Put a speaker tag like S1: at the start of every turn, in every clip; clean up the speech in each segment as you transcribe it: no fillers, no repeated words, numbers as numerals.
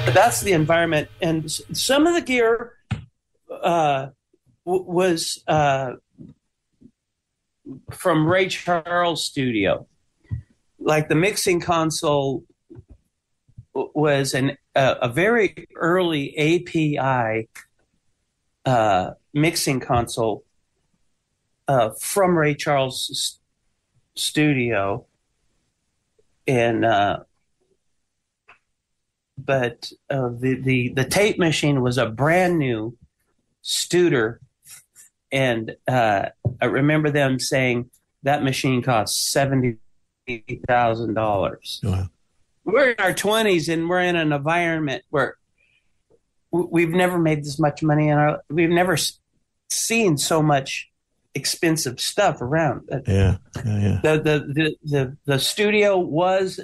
S1: That's the environment. And some of the gear was from Ray Charles' studio. Like the mixing console was a very early API mixing console from Ray Charles' studio, and but the tape machine was a brand new Studer, and I remember them saying that machine cost $70,000.
S2: Wow.
S1: We're in our 20s, and we're in an environment where we've never made this much money, and we've never seen so much expensive stuff around.
S2: Yeah.
S1: The studio was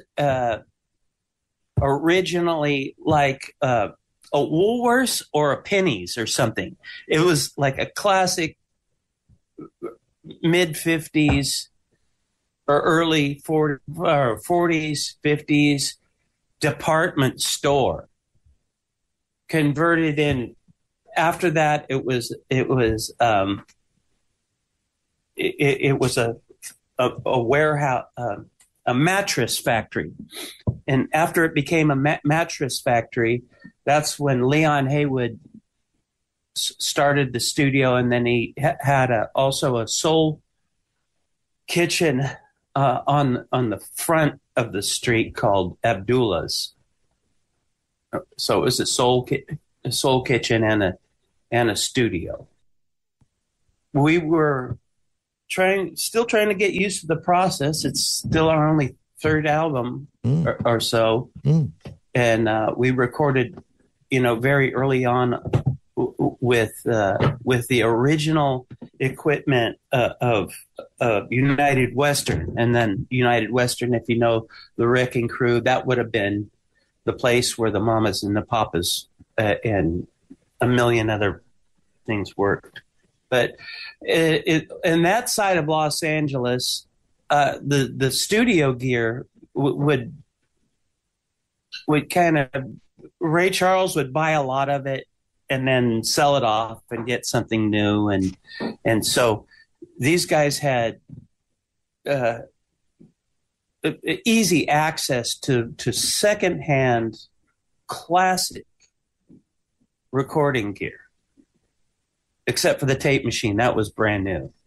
S1: originally like a Woolworths or a Penny's or something. It was like a classic mid 50s or early 40s, 50s department store. Converted in. After that, it was a warehouse, a mattress factory, and after it became a mattress factory, that's when Leon Haywood started the studio, and then he had also a soul kitchen on the front of the street called Abdullah's. So it was a soul kitchen and a studio. We were still trying to get used to the process. It's still our only third album or so, and we recorded, very early on with the original equipment of United Western, and then United Western, if you know the Wrecking Crew, that would have been the place where the Mamas and the Papas and a million other things worked. But in that side of Los Angeles, the studio gear would kind of, Ray Charles would buy a lot of it and then sell it off and get something new, and so these guys had easy access to secondhand classic recording gear, except for the tape machine. That was brand new.